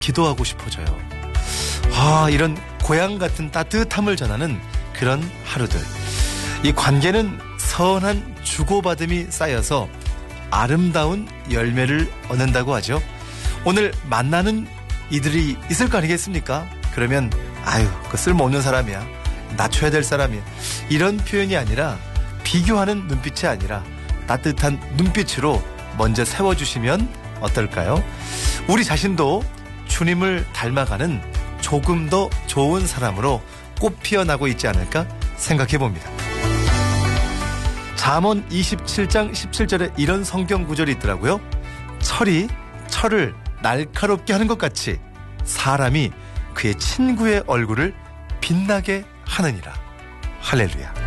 기도하고 싶어져요. 이런 고향 같은 따뜻함을 전하는 그런 하루들. 이 관계는 선한 주고받음이 쌓여서 아름다운 열매를 얻는다고 하죠. 오늘 만나는 이들이 있을 거 아니겠습니까? 그러면 그 쓸모없는 사람이야, 낮춰야 될 사람이야, 이런 표현이 아니라, 비교하는 눈빛이 아니라 따뜻한 눈빛으로 먼저 세워주시면 어떨까요? 우리 자신도 주님을 닮아가는 조금 더 좋은 사람으로 꽃 피어나고 있지 않을까 생각해 봅니다. 잠언 27장 17절에 이런 성경 구절이 있더라고요. 철이 철을 날카롭게 하는 것 같이 사람이 그의 친구의 얼굴을 빛나게 하느니라. 할렐루야.